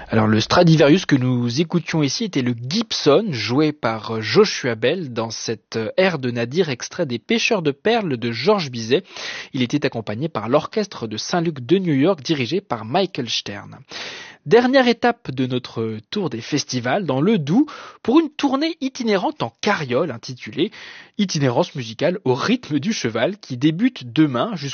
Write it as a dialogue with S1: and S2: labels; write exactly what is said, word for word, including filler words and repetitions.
S1: Alors le Stradivarius que nous écoutions ici était le Gibson, joué par Joshua Bell dans cette air de Nadir extrait des Pêcheurs de perles de Georges Bizet. Il était accompagné par l'orchestre de Saint-Luc de New York dirigé par Michael Stern. Dernière étape de notre tour des festivals dans le Doubs pour une tournée itinérante en carriole intitulée Itinérance musicale au rythme du cheval qui débute demain jusqu'au